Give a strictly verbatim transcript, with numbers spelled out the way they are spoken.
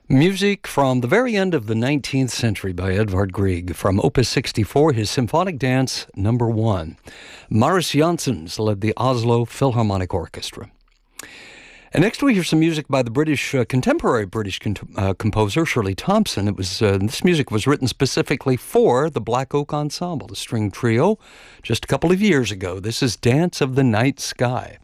Music from the very end of the nineteenth century by Edvard Grieg from Opus sixty-four, his Symphonic Dance number one. Marius Janssens led the Oslo Philharmonic Orchestra. And next we hear some music by the British, uh, contemporary British con- uh, composer Shirley Thompson. It was uh, this music was written specifically for the Black Oak Ensemble, the string trio, just a couple of years ago. This is Dance of the Night Sky.